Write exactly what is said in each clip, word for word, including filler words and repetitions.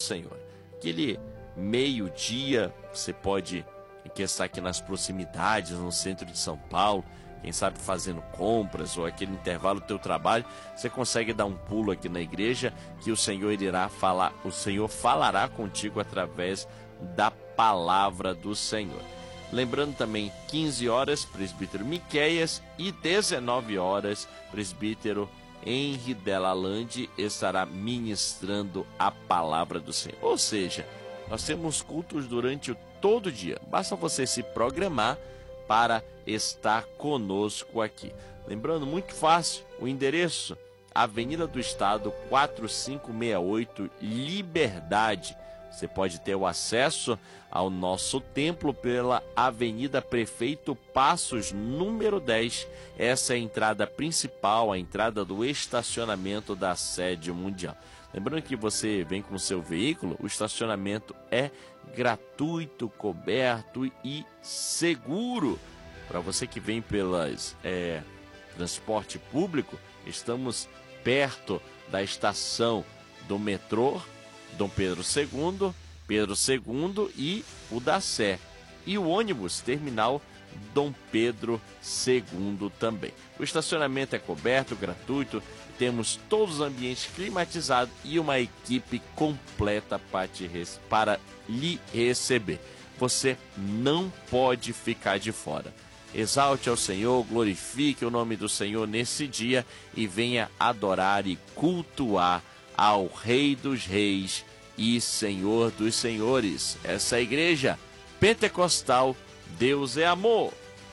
Senhor. Aquele meio-dia, você pode, que está aqui nas proximidades, no centro de São Paulo, quem sabe fazendo compras ou aquele intervalo do teu trabalho, você consegue dar um pulo aqui na igreja que o Senhor irá falar, o Senhor falará contigo através da palavra do Senhor. Lembrando também, quinze horas, presbítero Miqueias, e dezenove horas, presbítero Henri Delalande estará ministrando a palavra do Senhor. Ou seja, nós temos cultos durante todo o dia. Basta você se programar para estar conosco aqui. Lembrando, muito fácil, o endereço, Avenida do Estado, quatro cinco seis oito, Liberdade. Você pode ter o acesso ao nosso templo pela Avenida Prefeito Passos, número dez. Essa é a entrada principal, a entrada do estacionamento da sede mundial. Lembrando que você vem com o seu veículo, o estacionamento é gratuito, coberto e seguro. Para você que vem pelas é, transporte público, estamos perto da estação do metrô Dom Pedro segundo, Pedro segundo e o da Sé. E o ônibus terminal Dom Pedro segundo também. O estacionamento é coberto, gratuito, temos todos os ambientes climatizados e uma equipe completa para, te, para lhe receber. Você não pode ficar de fora. Exalte ao Senhor, glorifique o nome do Senhor nesse dia e venha adorar e cultuar ao Rei dos Reis e Senhor dos Senhores. Essa é a igreja pentecostal, Deus é amor.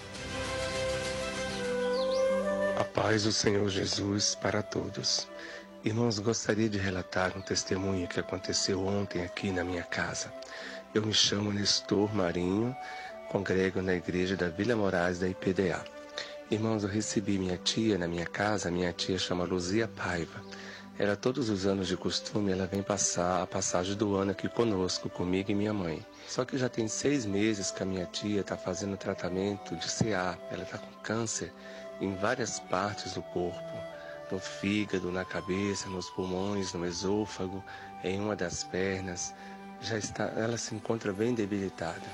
A paz do Senhor Jesus para todos. Irmãos, gostaria de relatar um testemunho que aconteceu ontem aqui na minha casa. Eu me chamo Nestor Marinho, congrego na igreja da Vila Moraes da I P D A. Irmãos, eu recebi minha tia na minha casa, minha tia chama Luzia Paiva. Ela, todos os anos de costume, ela vem passar a passagem do ano aqui conosco, comigo e minha mãe. Só que já tem seis meses que a minha tia está fazendo tratamento de C A. Ela está com câncer em várias partes do corpo, no fígado, na cabeça, nos pulmões, no esôfago, em uma das pernas. Já está, ela se encontra bem debilitada.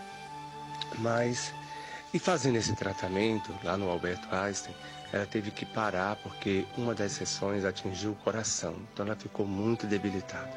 Mas, e fazendo esse tratamento lá no Albert Einstein, ela teve que parar porque uma das sessões atingiu o coração, então ela ficou muito debilitada.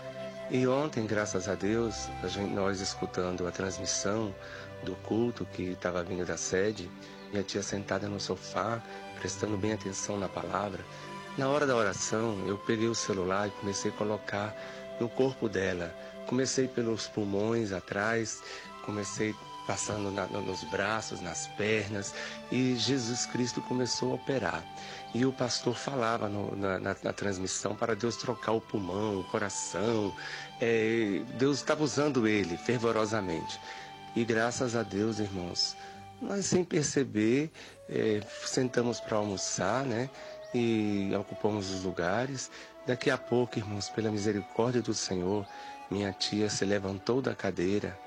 E ontem, graças a Deus, a gente, nós escutando a transmissão do culto que estava vindo da sede, minha tia sentada no sofá, prestando bem atenção na palavra, na hora da oração eu peguei o celular e comecei a colocar no corpo dela. Comecei pelos pulmões atrás, comecei passando na, nos braços, nas pernas, e Jesus Cristo começou a operar. E o pastor falava no, na, na, na transmissão para Deus trocar o pulmão, o coração. É, Deus estava usando ele fervorosamente. E graças a Deus, irmãos, nós sem perceber, é, sentamos para almoçar, né? E ocupamos os lugares. Daqui a pouco, irmãos, pela misericórdia do Senhor, minha tia se levantou da cadeira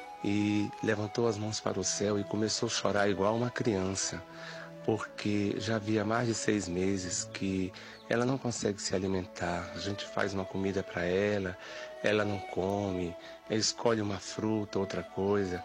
e levantou as mãos para o céu e começou a chorar igual uma criança, porque já havia mais de seis meses que ela não consegue se alimentar. A gente faz uma comida para ela, ela não come, ela escolhe uma fruta, outra coisa,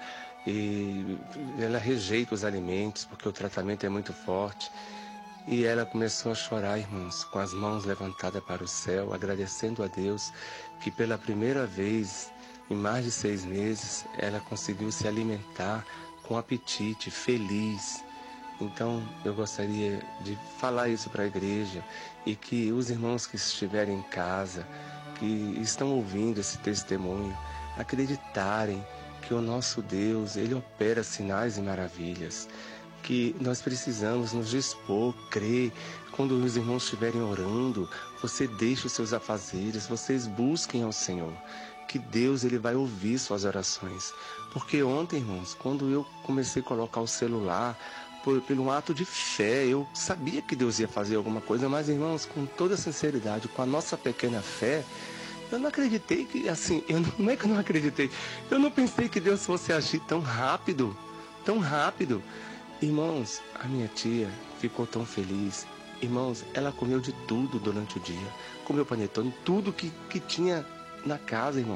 e ela rejeita os alimentos porque o tratamento é muito forte. E ela começou a chorar, irmãos, com as mãos levantadas para o céu, agradecendo a Deus que pela primeira vez em mais de seis meses, ela conseguiu se alimentar com apetite, feliz. Então, eu gostaria de falar isso para a igreja e que os irmãos que estiverem em casa, que estão ouvindo esse testemunho, acreditarem que o nosso Deus, Ele opera sinais e maravilhas, que nós precisamos nos dispor, crer. Quando os irmãos estiverem orando, você deixe os seus afazeres, vocês busquem ao Senhor, que Deus ele vai ouvir suas orações. Porque ontem, irmãos, quando eu comecei a colocar o celular, por, pelo ato de fé, eu sabia que Deus ia fazer alguma coisa, mas, irmãos, com toda sinceridade, com a nossa pequena fé, eu não acreditei que, assim, eu não, não é que eu não acreditei, eu não pensei que Deus fosse agir tão rápido, tão rápido. Irmãos, a minha tia ficou tão feliz. Irmãos, ela comeu de tudo durante o dia. Comeu panetone, tudo que, que tinha na casa, irmão.